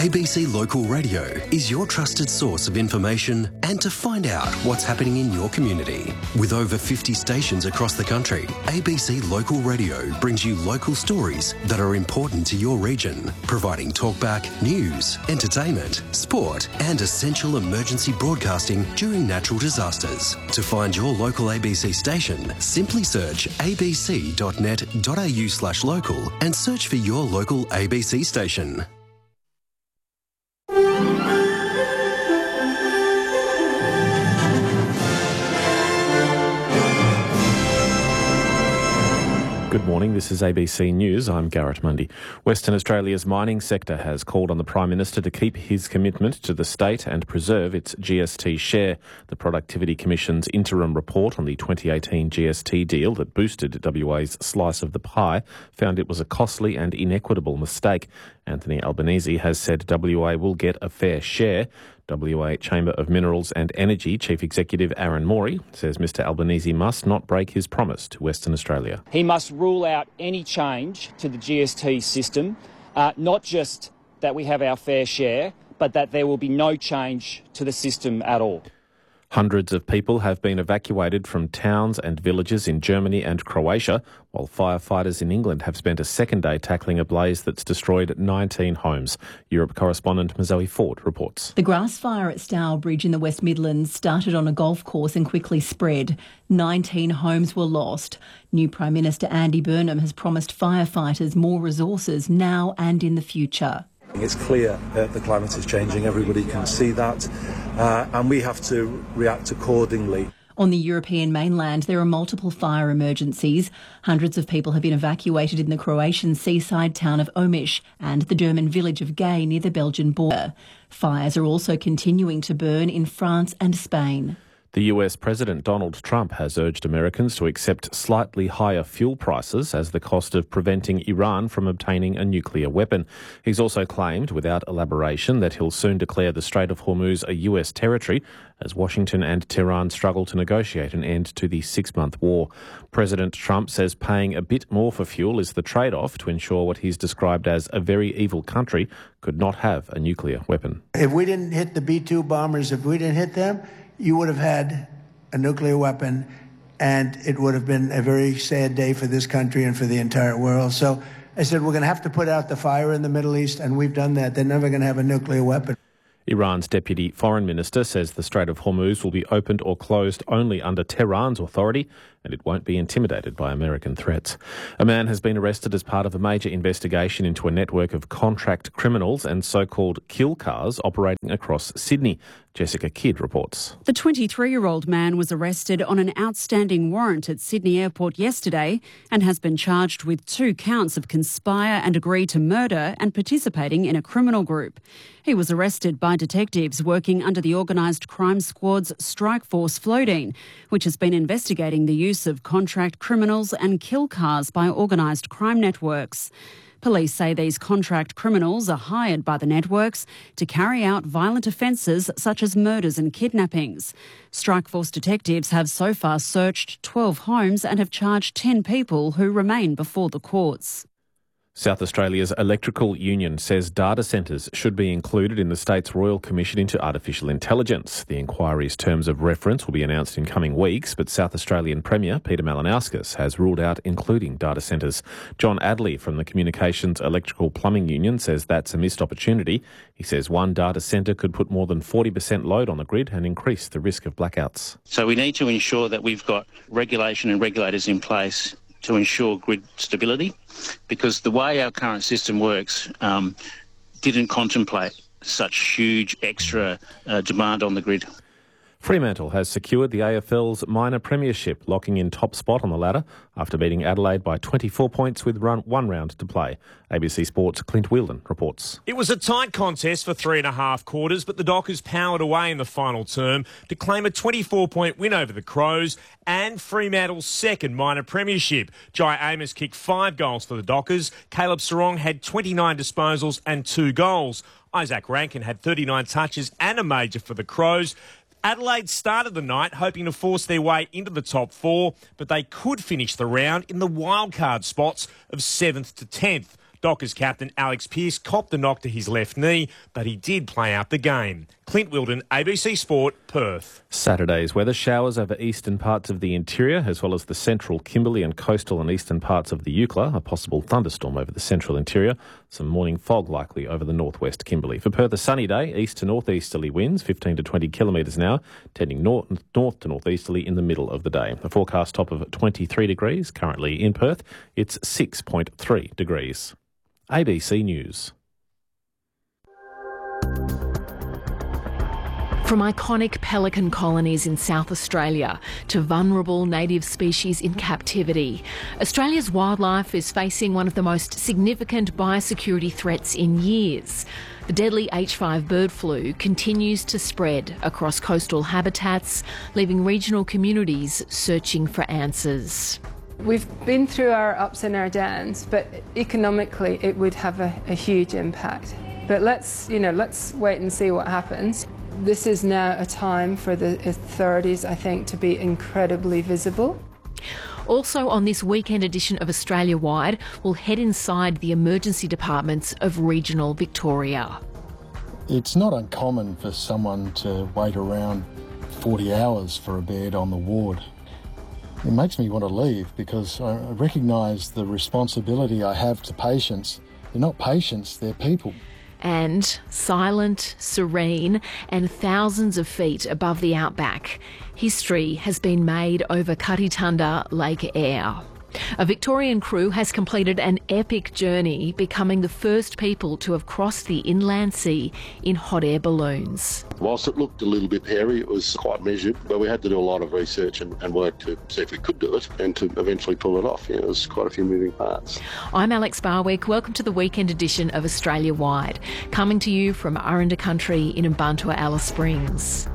ABC Local Radio is your trusted source of information and to find out what's happening in your community. With over 50 stations across the country, ABC Local Radio brings you local stories that are important to your region, providing talkback, news, entertainment, sport and essential emergency broadcasting during natural disasters. To find your local ABC station, simply search abc.net.au/local and search for your local ABC station. Good morning, this is ABC News. I'm Garrett Mundy. Western Australia's mining sector has called on the Prime Minister to keep his commitment to the state and preserve its GST share. The Productivity Commission's interim report on the 2018 GST deal that boosted WA's slice of the pie found it was a costly and inequitable mistake. Anthony Albanese has said WA will get a fair share. WA Chamber of Minerals and Energy Chief Executive Aaron Morey says Mr Albanese must not break his promise to Western Australia. He must rule out any change to the GST system, not just that we have our fair share, but that there will be no change to the system at all. Hundreds of people have been evacuated from towns and villages in Germany and Croatia, while firefighters in England have spent a second day tackling a blaze that's destroyed 19 homes. Europe correspondent Mazoe Ford reports. The grass fire at Stourbridge in the West Midlands started on a golf course and quickly spread. 19 homes were lost. New Prime Minister Andy Burnham has promised firefighters more resources now and in the future. It's clear that the climate is changing, everybody can see that, and we have to react accordingly. On the European mainland, there are multiple fire emergencies. Hundreds of people have been evacuated in the Croatian seaside town of Omiš and the German village of Gay near the Belgian border. Fires are also continuing to burn in France and Spain. The US President Donald Trump has urged Americans to accept slightly higher fuel prices as the cost of preventing Iran from obtaining a nuclear weapon. He's also claimed, without elaboration, that he'll soon declare the Strait of Hormuz a US territory as Washington and Tehran struggle to negotiate an end to the 6-month war. President Trump says paying a bit more for fuel is the trade-off to ensure what he's described as a very evil country could not have a nuclear weapon. If we didn't hit the B-2 bombers, if we didn't hit them, you would have had a nuclear weapon, and it would have been a very sad day for this country and for the entire world. So I said, we're going to have to put out the fire in the Middle East, and we've done that. They're never going to have a nuclear weapon. Iran's Deputy Foreign Minister says the Strait of Hormuz will be opened or closed only under Tehran's authority and it won't be intimidated by American threats. A man has been arrested as part of a major investigation into a network of contract criminals and so-called kill cars operating across Sydney. Jessica Kidd reports. The 23-year-old man was arrested on an outstanding warrant at Sydney Airport yesterday and has been charged with 2 counts of conspire and agree to murder and participating in a criminal group. He was arrested by detectives working under the Organised Crime Squad's Strike Force Floating, which has been investigating the use of contract criminals and kill cars by organised crime networks. Police say these contract criminals are hired by the networks to carry out violent offences such as murders and kidnappings. Strikeforce detectives have so far searched 12 homes and have charged 10 people who remain before the courts. South Australia's Electrical Union says data centres should be included in the state's Royal Commission into Artificial Intelligence. The inquiry's terms of reference will be announced in coming weeks, but South Australian Premier Peter Malinauskas has ruled out including data centres. John Adley from the Communications Electrical Plumbing Union says that's a missed opportunity. He says one data centre could put more than 40% load on the grid and increase the risk of blackouts. So we need to ensure that we've got regulation and regulators in place to ensure grid stability, because the way our current system works didn't contemplate such huge extra demand on the grid. Fremantle has secured the AFL's minor premiership, locking in top spot on the ladder after beating Adelaide by 24 points with one round to play. ABC Sports' Clint Whelan reports. It was a tight contest for 3.5 quarters, but the Dockers powered away in the final term to claim a 24-point win over the Crows and Fremantle's second minor premiership. Jai Amos kicked 5 goals for the Dockers. Caleb Sarong had 29 disposals and 2 goals. Isaac Rankin had 39 touches and a major for the Crows. Adelaide started the night hoping to force their way into the top 4, but they could finish the round in the wildcard spots of 7th to 10th. Dockers captain Alex Pearce copped the knock to his left knee, but he did play out the game. Clint Wilden, ABC Sport, Perth. Saturday's weather: showers over eastern parts of the interior, as well as the central Kimberley and coastal and eastern parts of the Eucla. A possible thunderstorm over the central interior. Some morning fog likely over the northwest Kimberley. For Perth, a sunny day. East to northeasterly winds, 15 to 20 kilometres an hour, tending north to northeasterly in the middle of the day. A forecast top of 23 degrees. Currently in Perth, it's 6.3 degrees. ABC News. From iconic pelican colonies in South Australia to vulnerable native species in captivity, Australia's wildlife is facing one of the most significant biosecurity threats in years. The deadly H5 bird flu continues to spread across coastal habitats, leaving regional communities searching for answers. We've been through our ups and our downs, but economically it would have a huge impact. But let's wait and see what happens. This is now a time for the authorities, I think, to be incredibly visible. Also on this weekend edition of Australia Wide, we'll head inside the emergency departments of regional Victoria. It's not uncommon for someone to wait around 40 hours for a bed on the ward. It makes me want to leave because I recognise the responsibility I have to patients. They're not patients, they're people. And silent, serene, and thousands of feet above the outback, history has been made over Cutitunda Lake Eyre. A Victorian crew has completed an epic journey, becoming the first people to have crossed the inland sea in hot air balloons. Whilst it looked a little bit hairy, it was quite measured, but we had to do a lot of research and work to see if we could do it and to eventually pull it off. It was quite a few moving parts. I'm Alex Barwick. Welcome to the weekend edition of Australia Wide, coming to you from Aranda Country in Mbantua Alice Springs.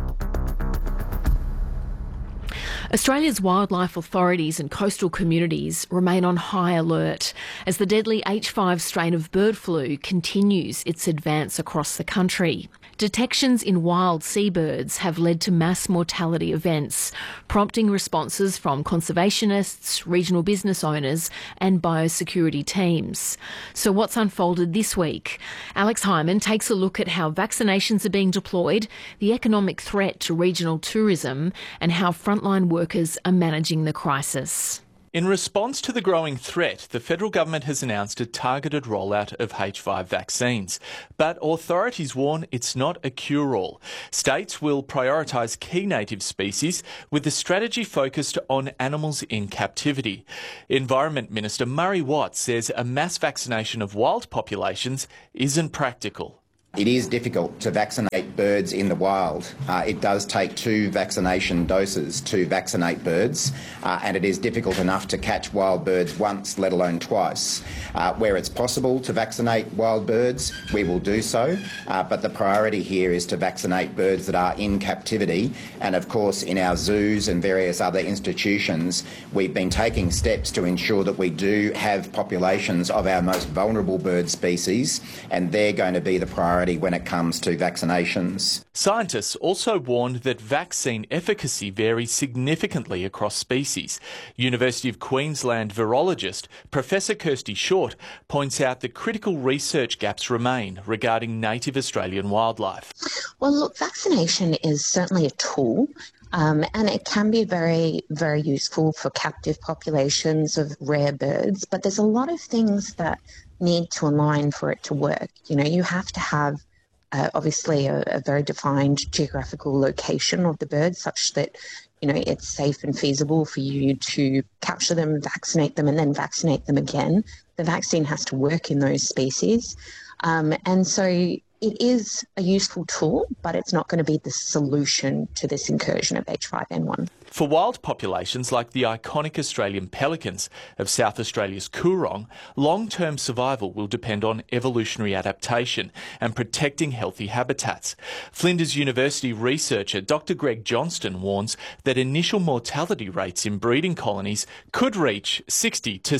Australia's wildlife authorities and coastal communities remain on high alert as the deadly H5 strain of bird flu continues its advance across the country. Detections in wild seabirds have led to mass mortality events, prompting responses from conservationists, regional business owners and biosecurity teams. So what's unfolded this week? Alex Hyman takes a look at how vaccinations are being deployed, the economic threat to regional tourism and how frontline workers are managing the crisis. In response to the growing threat, the federal government has announced a targeted rollout of H5 vaccines. But authorities warn it's not a cure-all. States will prioritise key native species with the strategy focused on animals in captivity. Environment Minister Murray Watt says a mass vaccination of wild populations isn't practical. It is difficult to vaccinate birds in the wild. It does take 2 vaccination doses to vaccinate birds, and it is difficult enough to catch wild birds once, let alone twice. Where it's possible to vaccinate wild birds, we will do so, but the priority here is to vaccinate birds that are in captivity. And of course, in our zoos and various other institutions, we've been taking steps to ensure that we do have populations of our most vulnerable bird species, and they're going to be the priority when it comes to vaccinations. Scientists also warned that vaccine efficacy varies significantly across species. University of Queensland virologist Professor Kirsty Short points out that critical research gaps remain regarding native Australian wildlife. Well, look, vaccination is certainly a tool. And it can be very, very useful for captive populations of rare birds, but there's a lot of things that need to align for it to work. You know, you have to have obviously a very defined geographical location of the bird such that, you know, it's safe and feasible for you to capture them, vaccinate them, and then vaccinate them again. The vaccine has to work in those species. And so it is a useful tool, but it's not going to be the solution to this incursion of H5N1. For wild populations like the iconic Australian pelicans of South Australia's Coorong, long-term survival will depend on evolutionary adaptation and protecting healthy habitats. Flinders University researcher Dr. Greg Johnston warns that initial mortality rates in breeding colonies could reach 60 to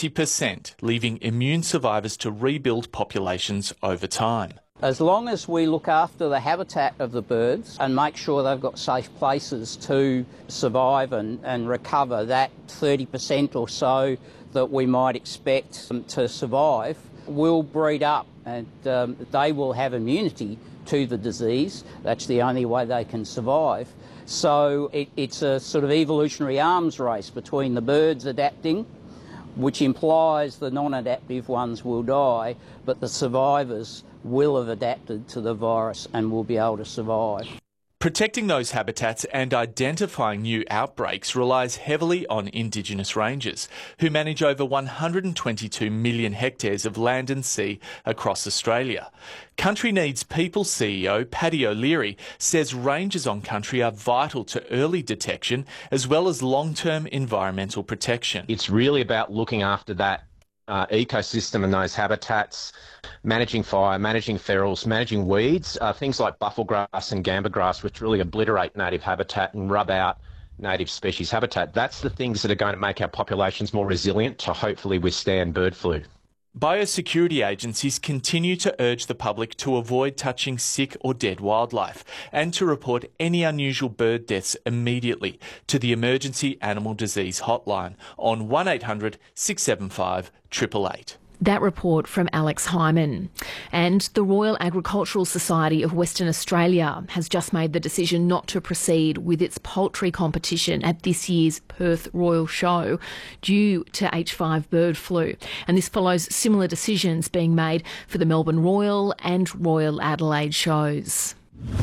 70%, leaving immune survivors to rebuild populations over time. As long as we look after the habitat of the birds and make sure they've got safe places to survive and recover, that 30% or so that we might expect to survive will breed up, and they will have immunity to the disease. That's the only way they can survive. So it's a sort of evolutionary arms race between the birds adapting, which implies the non-adaptive ones will die, but the survivors will have adapted to the virus and will be able to survive. Protecting those habitats and identifying new outbreaks relies heavily on Indigenous rangers, who manage over 122 million hectares of land and sea across Australia. Country Needs People CEO Paddy O'Leary says rangers on country are vital to early detection as well as long-term environmental protection. It's really about looking after that ecosystem and those habitats, managing fire, managing ferals, managing weeds, things like buffel grass and gamba grass, which really obliterate native habitat and rub out native species habitat. That's the things that are going to make our populations more resilient to hopefully withstand bird flu. Biosecurity agencies continue to urge the public to avoid touching sick or dead wildlife and to report any unusual bird deaths immediately to the Emergency Animal Disease Hotline on 1800 675 888. That report from Alex Hyman. And the Royal Agricultural Society of Western Australia has just made the decision not to proceed with its poultry competition at this year's Perth Royal Show due to H5 bird flu. And this follows similar decisions being made for the Melbourne Royal and Royal Adelaide shows.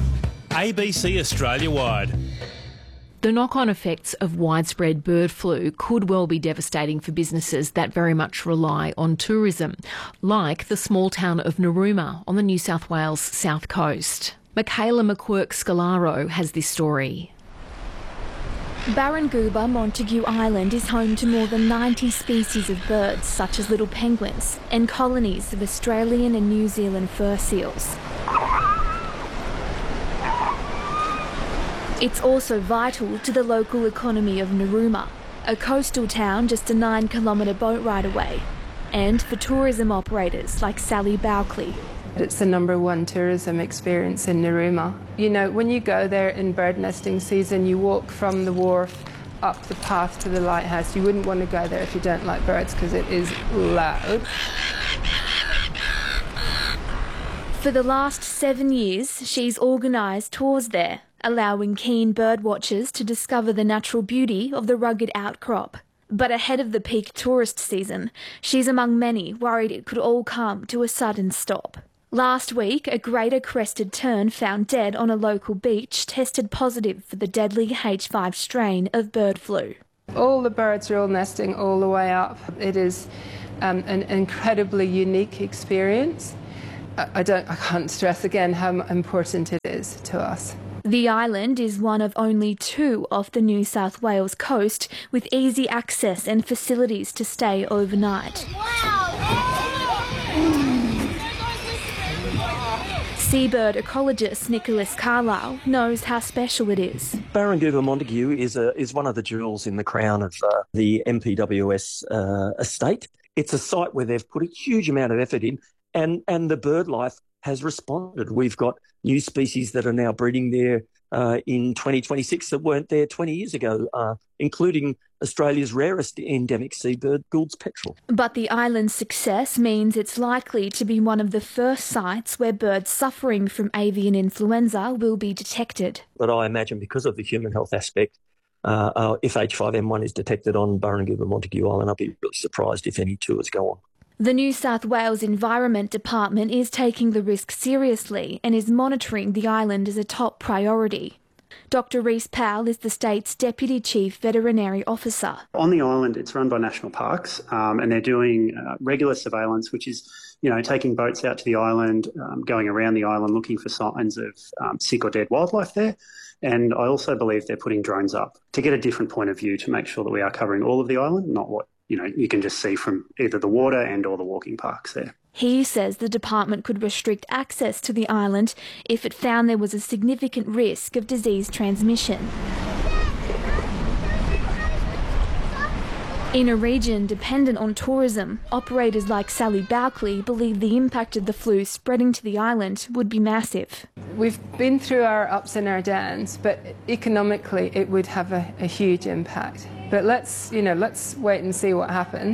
ABC Australia-wide. The knock-on effects of widespread bird flu could well be devastating for businesses that very much rely on tourism, like the small town of Narooma on the New South Wales south coast. Michaela McQuirk-Scalaro has this story. Barranguba Montague Island is home to more than 90 species of birds, such as little penguins, and colonies of Australian and New Zealand fur seals. It's also vital to the local economy of Narooma, a coastal town just a 9-kilometre boat ride away, and for tourism operators like Sally Bowcley. It's the #1 tourism experience in Narooma. You know, when you go there in bird nesting season, you walk from the wharf up the path to the lighthouse. You wouldn't want to go there if you don't like birds because it is loud. For the last 7 years, she's organised tours there, allowing keen bird watchers to discover the natural beauty of the rugged outcrop. But ahead of the peak tourist season, she's among many worried it could all come to a sudden stop. Last week, a greater crested tern found dead on a local beach tested positive for the deadly H5 strain of bird flu. All the birds are all nesting all the way up. It is an incredibly unique experience. I can't stress again how important it is to us. The island is one of only 2 off the New South Wales coast with easy access and facilities to stay overnight. Seabird ecologist Nicholas Carlisle knows how special it is. Barranguba Montague is one of the jewels in the crown of the MPWS estate. It's a site where they've put a huge amount of effort in, and the bird life has responded. We've got new species that are now breeding there in 2026 that weren't there 20 years ago, including Australia's rarest endemic seabird, Gould's petrel. But the island's success means it's likely to be one of the first sites where birds suffering from avian influenza will be detected. But I imagine because of the human health aspect, if H5N1 is detected on Barranguba Montague Island, I'll be really surprised if any tours go on. The New South Wales Environment Department is taking the risk seriously and is monitoring the island as a top priority. Dr Reece Powell is the state's Deputy Chief Veterinary Officer. On the island, it's run by National Parks, and they're doing regular surveillance, which is, taking boats out to the island, going around the island looking for signs of sick or dead wildlife there. And I also believe they're putting drones up to get a different point of view to make sure that we are covering all of the island, not what you can just see from either the water and or the walking parks there. He says the department could restrict access to the island if it found there was a significant risk of disease transmission. In a region dependent on tourism, operators like Sally Bowcley believe the impact of the flu spreading to the island would be massive. We've been through our ups and our downs, but economically it would have a huge impact. But let's wait and see what happens.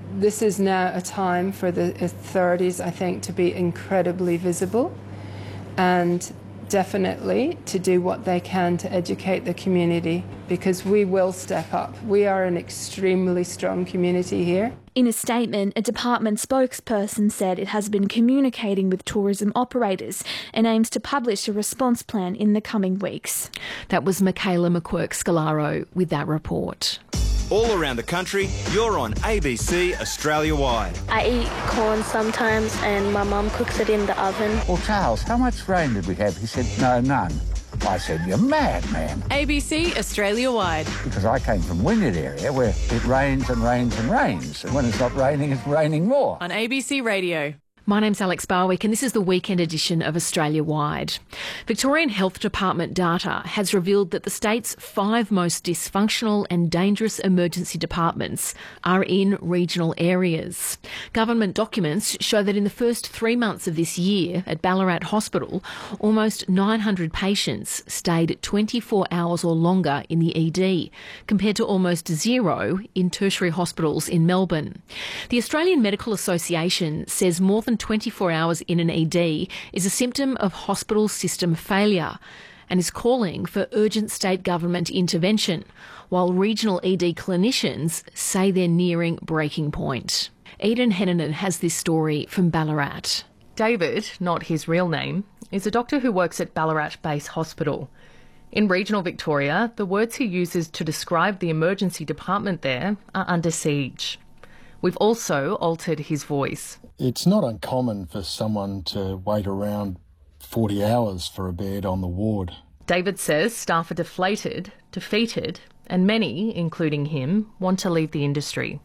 This is now a time for the authorities, I think, to be incredibly visible and definitely to do what they can to educate the community, because we will step up. We are an extremely strong community here. In a statement, a department spokesperson said it has been communicating with tourism operators and aims to publish a response plan in the coming weeks. That was Michaela McQuirk-Scalaro with that report. All around the country, you're on ABC Australia-wide. I eat corn sometimes and my mum cooks it in the oven. Well, Charles, how much rain did we have? He said, no, none. I said, you're mad, man. ABC Australia-wide. Because I came from Wynyard area where it rains and rains and rains. And when it's not raining, it's raining more. On ABC Radio. My name's Alex Barwick and this is the weekend edition of Australia Wide. Victorian Health Department data has revealed that the state's 5 most dysfunctional and dangerous emergency departments are in regional areas. Government documents show that in the first 3 months of this year at Ballarat Hospital, almost 900 patients stayed 24 hours or longer in the ED, compared to almost 0 in tertiary hospitals in Melbourne. The Australian Medical Association says more than 24 hours in an ED is a symptom of hospital system failure and is calling for urgent state government intervention, while regional ED clinicians say they're nearing breaking point. Eden Hennanen has this story from Ballarat. David, not his real name, is a doctor who works at Ballarat Base Hospital. In regional Victoria, the words he uses to describe the emergency department there are under siege. We've also altered his voice. It's not uncommon for someone to wait around 40 hours for a bed on the ward. David says staff are deflated, defeated, and many, including him, want to leave the industry.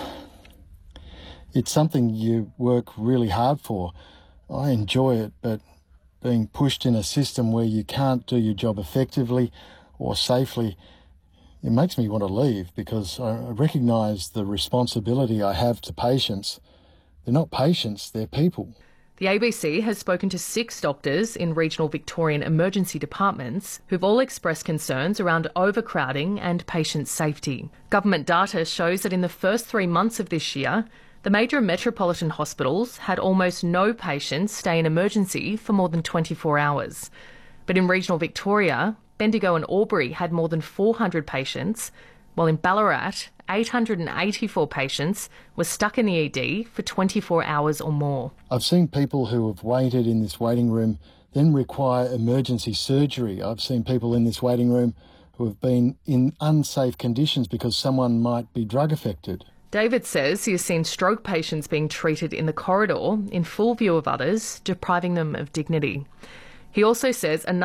It's something you work really hard for. I enjoy it, but being pushed in a system where you can't do your job effectively or safely, it makes me want to leave because I recognise the responsibility I have to patients. They're not patients, they're people. The ABC has spoken to 6 doctors in regional Victorian emergency departments who've all expressed concerns around overcrowding and patient safety. Government data shows that in the first 3 months of this year, the major metropolitan hospitals had almost no patients stay in emergency for more than 24 hours. But in regional Victoria, Bendigo and Albury had more than 400 patients, while in Ballarat, 884 patients were stuck in the ED for 24 hours or more. I've seen people who have waited in this waiting room then require emergency surgery. I've seen people in this waiting room who have been in unsafe conditions because someone might be drug affected. David says he has seen stroke patients being treated in the corridor in full view of others, depriving them of dignity. He also says